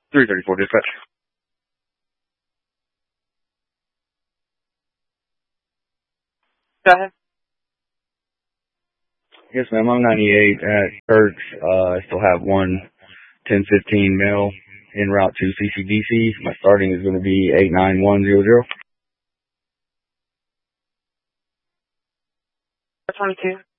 334 dispatch. Go ahead. Yes, ma'am. I'm 98 at Kirk's. I still have one 1015 male en route to CCDC. My starting is going to be 89100. 22.